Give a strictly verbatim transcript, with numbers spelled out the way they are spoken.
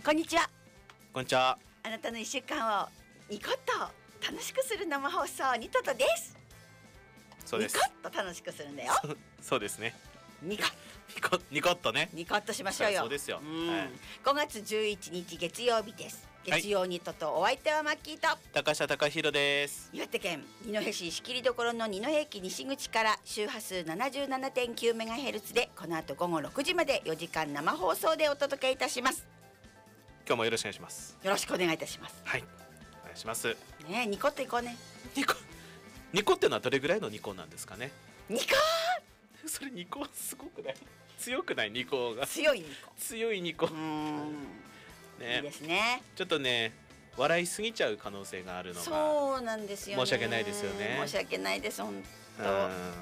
こんにちは。 こんにちは。 あなたの一週間をニコッと楽しくする生放送ニトトです。 そうです。 ニコッと楽しくするんだよ。 そ, そうですね。 ニコッニコニコッとね。 ニコッとしましょうよ。 そうですよ。 うん、 はい、 ごがつじゅういちにち月曜日です。月曜ニトト、お相手はマッキーと高下隆弘です。 岩手県二戸市仕切りどころの二戸駅西口から周波数 ななじゅうななてんきゅうメガヘルツ でこの後午後ろくじまでよじかん生放送でお届けいたします。 今日もよろしくお願いします。 よろしくお願いいたします。 はい、お願いします。 ね、ニコッといこうね。 ニコニコってのはどれぐらいのニコなんですかね。 ニコーそれニコすごくない？強くない？ニコが強いニコ強いニコ。 うーん、 ね、 いいですね。 ちょっとね笑いすぎちゃう可能性があるのがそうなんですよね。 申し訳ないですよね。 申し訳ないです本当。